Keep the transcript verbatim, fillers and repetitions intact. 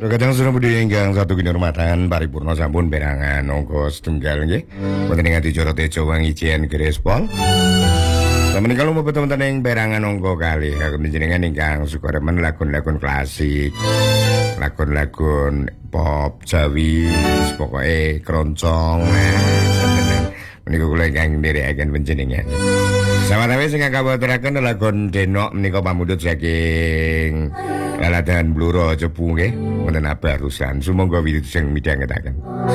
Kadang sudah budi ingkang satu kinurmatan paripurna sampun perangan angka setunggal nggih. Wonten ing adicara tejo wangi Ijen Grespol. Sampun kalau mlebet wonten ing perangan angka kalih kagem panjenengan ingkang suka remen lagun-lagun klasik. Lagun-lagun pop Jawi, pokoke keroncong. Menika kula ingkang nderekaken panjenengan. Sawetawis sing kawaturaken lagun denok menika pamundhut saking Laladan Bluro Cepu nggih wonten abarusan sumangga wiwit sing midhangetaken.